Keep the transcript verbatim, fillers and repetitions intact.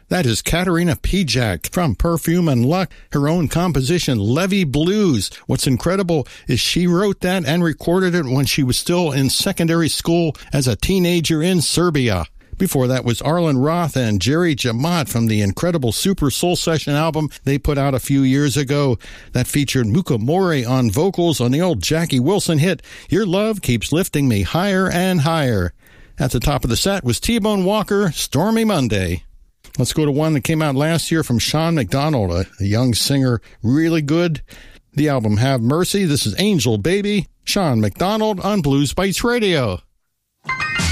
That is Katerina Pijak from Perfume and Luck, her own composition, Levy Blues. What's incredible is she wrote that and recorded it when she was still in secondary school as a teenager in Serbia. Before that was Arlen Roth and Jerry Jamat from the incredible Super Soul Session album they put out a few years ago. That featured Mukamori on vocals on the old Jackie Wilson hit, Your Love Keeps Lifting Me Higher and Higher. At the top of the set was T-Bone Walker, Stormy Monday. Let's go to one that came out last year from Sean McDonald, a, a young singer, really good. The album Have Mercy. This is Angel Baby, Sean McDonald on Blues Bites Radio.